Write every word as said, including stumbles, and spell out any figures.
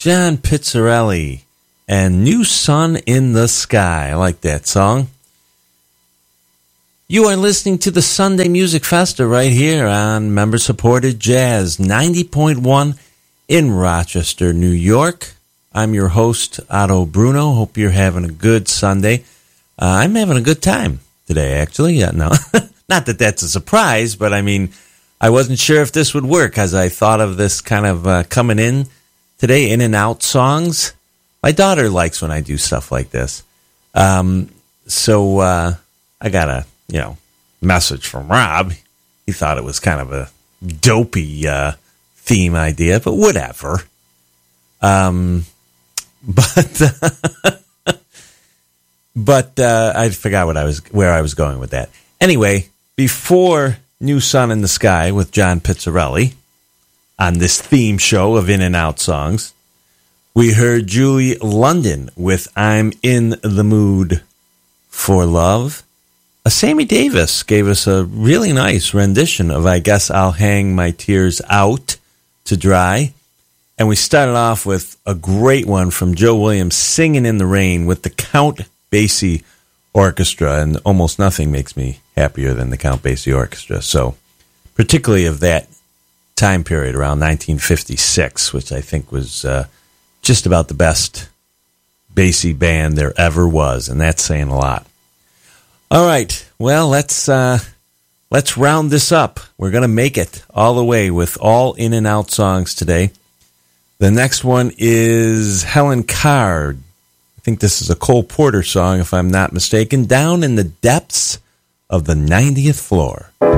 John Pizzarelli and New Sun in the Sky. I like that song. You are listening to the Sunday Music Festa right here on member-supported Jazz ninety point one in Rochester, New York. I'm your host, Otto Bruno. Hope you're having a good Sunday. Uh, I'm having a good time today, actually. Yeah, no, not that that's a surprise, but I mean, I wasn't sure if this would work as I thought of this kind of uh, coming in today, in and out songs. My daughter likes when I do stuff like this. Um, so uh, I got a, you know, message from Rob. He thought it was kind of a dopey uh, theme idea, but whatever. Um, but uh, but uh, I forgot what I was where I was going with that. Anyway, before New Sun in the Sky with John Pizzarelli on this theme show of In and Out songs, we heard Julie London with I'm in the Mood for Love. Uh, Sammy Davis gave us a really nice rendition of I Guess I'll Hang My Tears Out to Dry. And we started off with a great one from Joe Williams, Singing in the Rain with the Count Basie Orchestra. And almost nothing makes me happier than the Count Basie Orchestra. So particularly of that time period around nineteen fifty-six, which I think was uh, just about the best Basie band there ever was. And that's saying a lot. All right, well, let's uh, let's round this up. We're going to make it all the way with all in and out songs today. The next one is Helen Card. I think this is a Cole Porter song, if I'm not mistaken. Down in the Depths of the ninetieth Floor.